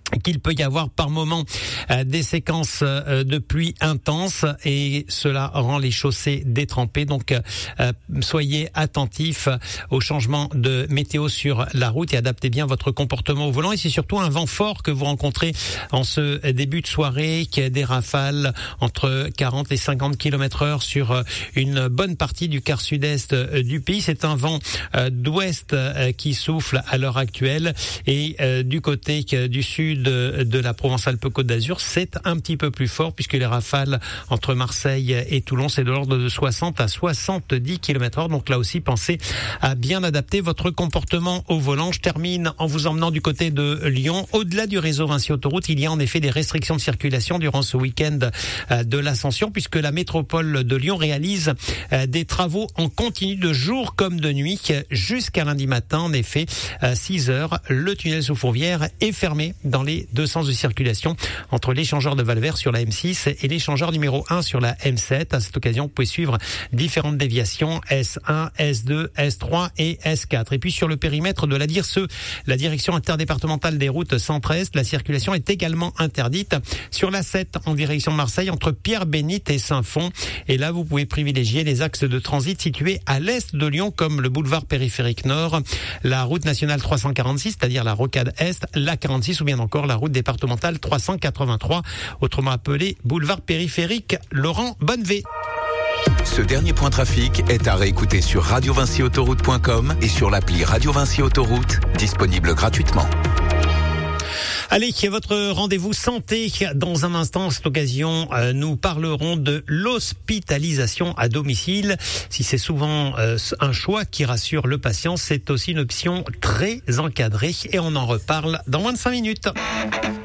qu'il peut y avoir par moment des séquences de pluie intenses et cela rend les chaussées détrempées. Donc soyez attentifs au changement de météo sur la route et adaptez bien votre comportement au volant. Et c'est surtout un vent fort que vous rencontrez en ce début de soirée, qui a des rafales entre 40 et 50 km/h sur une bonne partie du quart sud-est du pays. C'est un vent d'ouest qui souffle à l'heure actuelle et du côté du sud de la Provence-Alpes-Côte d'Azur, c'est un petit peu plus fort puisque les rafales entre Marseille et Toulon, c'est de l'ordre de 60 à 70 km/h. Donc là aussi, pensez à bien adapter votre comportement au volant. Je termine en vous emmenant du côté de Lyon. Au-delà du réseau Vinci Autoroute, il y a en effet des restrictions de circulation durant ce week-end de l'Ascension puisque la métropole de Lyon réalise des travaux en continu de jour comme de nuit jusqu'à lundi matin. En effet, à 6 heures, le tunnel sous Fourvière est fermé dans les deux sens de circulation entre l'échangeur de Valvert sur la M6 et l'échangeur numéro 1 sur la M7. À cette occasion, vous pouvez suivre différentes déviations S1, S2, S3 et S4. Et puis sur le périmètre de la DIRSE, la direction interdépartementale des routes centre-est, la circulation est également interdite sur la 7 en direction de Marseille entre Pierre-Bénite et Saint-Fond. Et là, vous pouvez privilégier les axes de transit situés à l'est de Lyon comme le boulevard périphérique nord, la route nationale 346, c'est-à-dire la rocade est, la 46 ou bien encore la route départementale 383, autrement appelée boulevard périphérique Laurent Bonnevé. Ce dernier point trafic est à réécouter sur radiovinciautoroute.com et sur l'appli Radio Vinci Autoroute, disponible gratuitement. Allez, votre rendez-vous santé dans un instant. À cette occasion, nous parlerons de l'hospitalisation à domicile. Si c'est souvent un choix qui rassure le patient, c'est aussi une option très encadrée et on en reparle dans moins de 5 minutes.